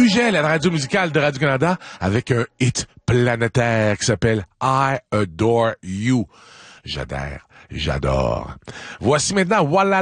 Frigel à la radio musicale de Radio-Canada avec un hit planétaire qui s'appelle I Adore You. J'adore. Voici maintenant Voilà